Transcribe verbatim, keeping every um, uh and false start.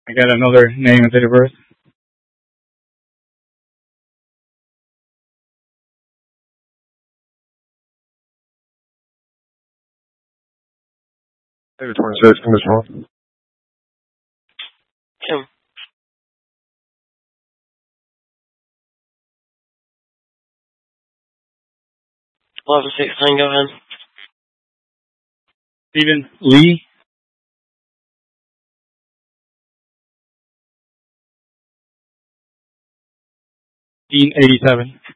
I got another name and date of birth. David twenty-six, condition one. Kim. eleven sixteen, go ahead. Stephen Lee. eighteen eighty-seven.